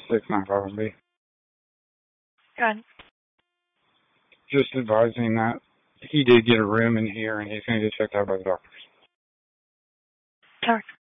695B. Good. Just advising that he did get a room in here and he's going to get checked out by the doctors. Talk.